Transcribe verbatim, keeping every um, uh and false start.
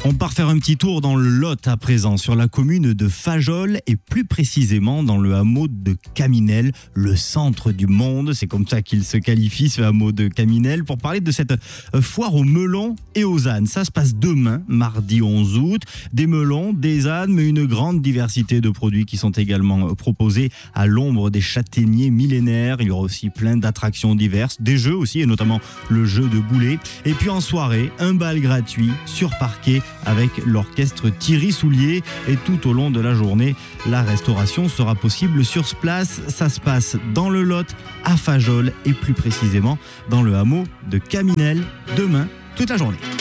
On part faire un petit tour dans le Lot à présent, sur la commune de Fajoles et plus précisément dans le hameau de Caminel, le centre du monde. C'est comme ça qu'il se qualifie, ce hameau de Caminel, pour parler de cette foire aux melons et aux ânes. Ça se passe demain, mardi onze août. Des melons, des ânes, mais une grande diversité de produits qui sont également proposés à l'ombre des châtaigniers millénaires. Il y aura aussi plein d'attractions diverses, des jeux aussi, et notamment le jeu de boulet. Et puis en soirée, un bal gratuit sur parquet avec l'orchestre Thierry Soulier. Et tout au long de la journée, la restauration sera possible sur place. Ça se passe dans le Lot, à Fajoles et plus précisément dans le hameau de Caminel, demain toute la journée.